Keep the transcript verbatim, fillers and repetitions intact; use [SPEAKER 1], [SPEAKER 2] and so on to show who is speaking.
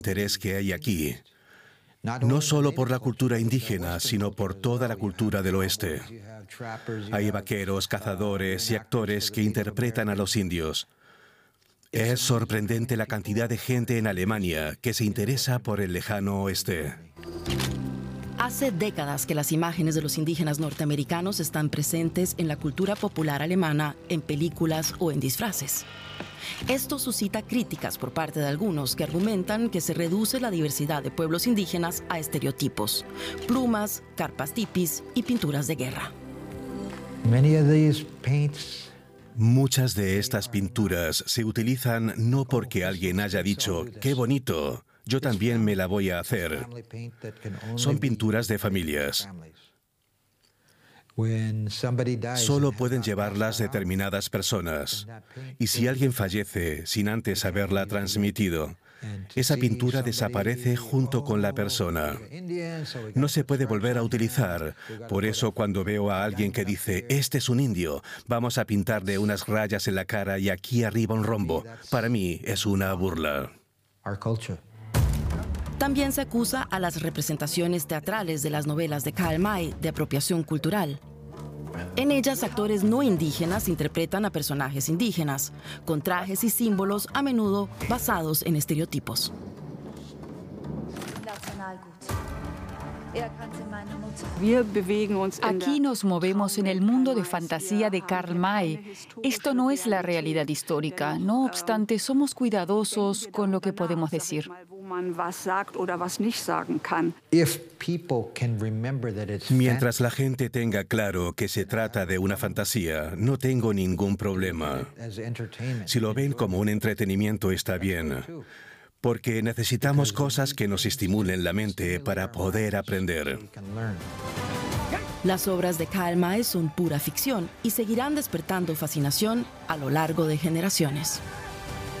[SPEAKER 1] interés que hay aquí, no solo por la cultura indígena, sino por toda la cultura del oeste. Hay vaqueros, cazadores y actores que interpretan a los indios. Es sorprendente la cantidad de gente en Alemania que se interesa por el lejano oeste.
[SPEAKER 2] Hace décadas que las imágenes de los indígenas norteamericanos están presentes en la cultura popular alemana, en películas o en disfraces. Esto suscita críticas por parte de algunos que argumentan que se reduce la diversidad de pueblos indígenas a estereotipos, plumas, carpas tipis y pinturas de guerra.
[SPEAKER 1] Muchas de estas pinturas se utilizan no porque alguien haya dicho ¡qué bonito! Yo también me la voy a hacer. Son pinturas de familias. Solo pueden llevarlas determinadas personas. Y si alguien fallece sin antes haberla transmitido, esa pintura desaparece junto con la persona. No se puede volver a utilizar. Por eso cuando veo a alguien que dice, este es un indio, vamos a pintarle unas rayas en la cara y aquí arriba un rombo, para mí es una burla.
[SPEAKER 2] También se acusa a las representaciones teatrales de las novelas de Karl May de apropiación cultural. En ellas, actores no indígenas interpretan a personajes indígenas, con trajes y símbolos a menudo basados en estereotipos.
[SPEAKER 3] Aquí nos movemos en el mundo de fantasía de Karl May. Esto no es la realidad histórica. No obstante, somos cuidadosos con lo que podemos decir.
[SPEAKER 1] Mientras la gente tenga claro que se trata de una fantasía, no tengo ningún problema. Si lo ven como un entretenimiento, está bien. Porque necesitamos cosas que nos estimulen la mente para poder aprender.
[SPEAKER 2] Las obras de Karl May son pura ficción y seguirán despertando fascinación a lo largo de generaciones.